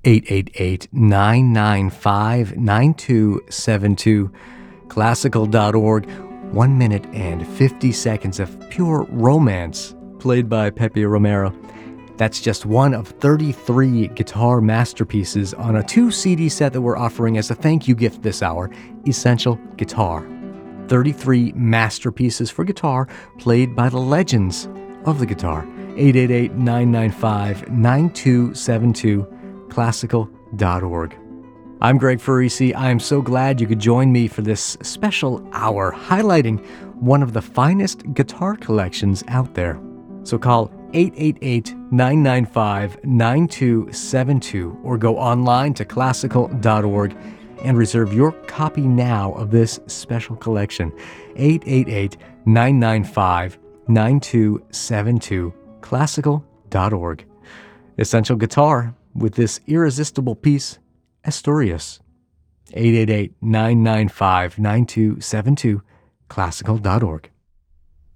888-995-9272, classical.org. 1 minute and 50 seconds of pure romance, played by Pepe Romero. That's just one of 33 guitar masterpieces on a 2-CD set that we're offering as a thank you gift this hour, Essential Guitar. 33 masterpieces for guitar played by the legends of the guitar. 888-995-9272, classical.org. I'm Greg Farisi. I am so glad you could join me for this special hour highlighting one of the finest guitar collections out there. So call 888-995-9272 or go online to classical.org and reserve your copy now of this special collection. 888-995-9272, classical.org. Essential Guitar with this irresistible piece, Asturias. 888-995-9272, classical.org.